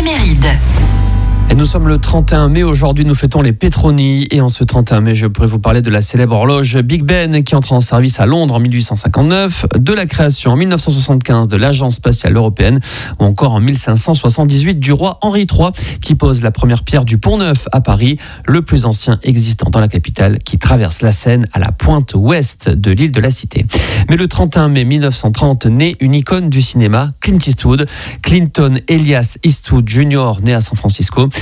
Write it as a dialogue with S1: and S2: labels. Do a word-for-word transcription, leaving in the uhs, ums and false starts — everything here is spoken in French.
S1: éphéméride.
S2: Et nous sommes le trente et un mai, aujourd'hui nous fêtons les Petroni et en ce trente et un mai je pourrais vous parler de la célèbre horloge Big Ben qui entre en service à Londres en mille huit cent cinquante-neuf, de la création en mille neuf cent soixante-quinze de l'Agence spatiale européenne ou encore en mille cinq cent soixante-dix-huit du roi Henri trois qui pose la première pierre du Pont Neuf à Paris, le plus ancien existant dans la capitale qui traverse la Seine à la pointe ouest de l'île de la Cité. Mais le trente et un mai mille neuf cent trente naît une icône du cinéma, Clint Eastwood, Clinton Elias Eastwood junior né à San Francisco.